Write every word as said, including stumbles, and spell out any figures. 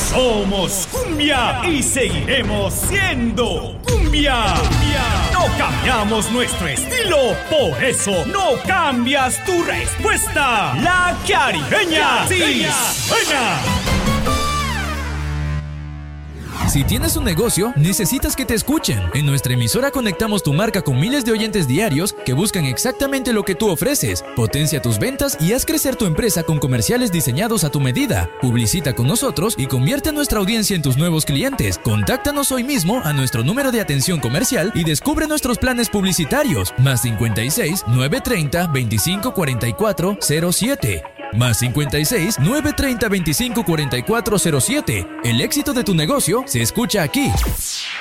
Somos cumbia y seguiremos siendo cumbia. cumbia. No cambiamos nuestro estilo, por eso no cambias tu respuesta. La caribeña sí suena. Si tienes un negocio, necesitas que te escuchen. En nuestra emisora conectamos tu marca con miles de oyentes diarios que buscan exactamente lo que tú ofreces. Potencia tus ventas y haz crecer tu empresa con comerciales diseñados a tu medida. Publicita con nosotros y convierte a nuestra audiencia en tus nuevos clientes. Contáctanos hoy mismo a nuestro número de atención comercial y descubre nuestros planes publicitarios. Más cincuenta y seis, nueve treinta, veinticinco cuarenta y cuatro, cero siete. Más cincuenta y seis, nueve treinta, veinticinco cuarenta y cuatro, cero siete. El éxito de tu negocio se escucha aquí.